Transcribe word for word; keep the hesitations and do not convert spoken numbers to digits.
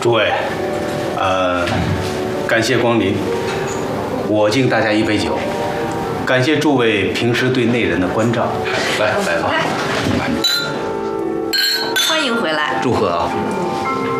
诸位，呃，感谢光临，我敬大家一杯酒，感谢诸位平时对内人的关照。来来吧， 欢迎回来。 祝贺啊！